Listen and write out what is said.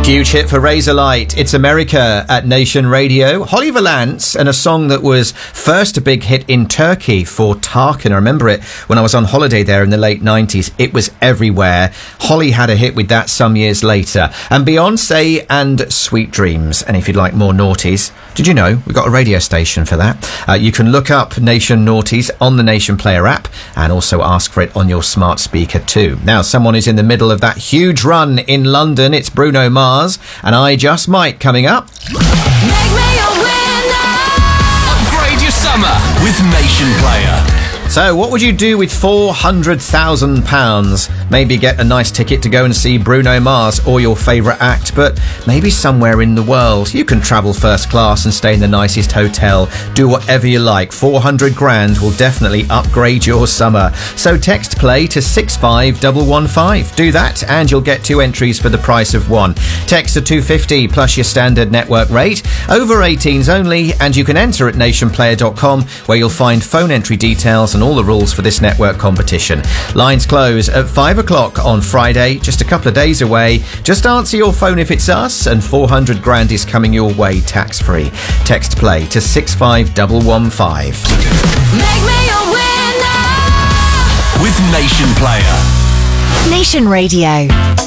Huge hit for Razorlight. It's America at Nation Radio. Holly Valance, and a song that was first a big hit in Turkey for Tarkan. I remember it when I was on holiday there in the late 90s. It was everywhere. Holly had a hit with that some years later. And Beyonce and Sweet Dreams. And if you'd like more naughties, did you know we've got a radio station for that? You can look up Nation Naughties on the Nation Player app and also ask for it on your smart speaker too. Now, someone is in the middle of that huge run in London. It's Bruno Mars and I Just Might coming up. Make me a winner. Upgrade your summer with Nation Player. So, what would you do with £400,000? Maybe get a nice ticket to go and see Bruno Mars or your favourite act, but maybe somewhere in the world. You can travel first class and stay in the nicest hotel. Do whatever you like. 400 grand will definitely upgrade your summer. So text play to 65115. Do that and you'll get 2 entries for the price of 1. Text to 250 plus your standard network rate. Over 18s only, and you can enter at nationplayer.com where you'll find phone entry details and all the rules for this network competition. Lines close at 5 o'clock on Friday, just a couple of days away. Just answer your phone if it's us, and 400 grand is coming your way tax-free. Text play to 65115. Make me a winner. With Nation Player. Nation Radio.